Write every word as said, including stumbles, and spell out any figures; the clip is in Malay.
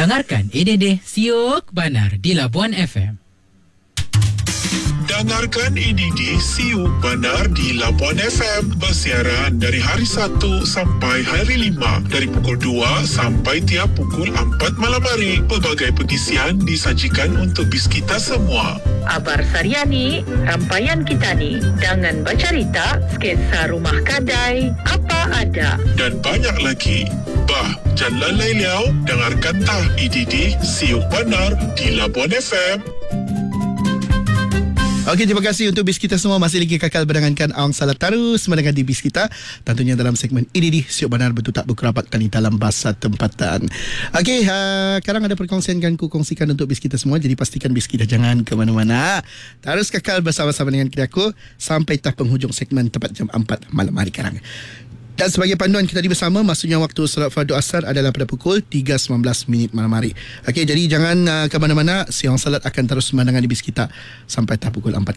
Dengarkan Ididih Siok Banar di Labuan F M. Dengarkan Ididih Siok Banar di Labuan F M bersiaran dari hari Sabtu sampai hari Lima dari pukul dua sampai tiap pukul empat malam hari. Pelbagai pengisian disajikan untuk bis kita semua. Abar Sariani, rampaian kita ni, Dangan Bacarita, sketsa rumah kadai, apa ada. Dan banyak lagi. Bah, jangan lalai liau, dengarkan tah Ididih Siok Banar di Labuan F M. Okey, terima kasih untuk bis kita semua. Masih lagi kekal berdengarkan Awang Salah terus mendengar di bis kita. Tentunya dalam segmen Ididih Siok Banar betul tak berkerabat tani dalam bahasa tempatan. Okey, uh, sekarang ada perkongsian yang ku kongsikan untuk bis kita semua. Jadi pastikan bis kita jangan ke mana-mana. Terus kekal bersama-sama dengan kita aku sampai tah penghujung segmen tepat jam empat malam hari sekarang. Dan sebagai panduan kita tadi bersama, maksudnya waktu solat fardu asar adalah pada pukul tiga sembilan belas minit malam hari. Okey, jadi jangan uh, ke mana-mana. Siang salat akan terus mendengar di bis kita sampai tak pukul empat.